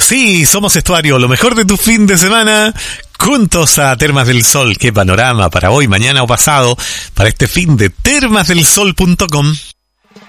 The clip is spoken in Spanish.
Sí, somos Estuario, lo mejor de tu fin de semana, juntos a Termas del Sol. Qué panorama para hoy, mañana o pasado, para este fin de termasdelsol.com.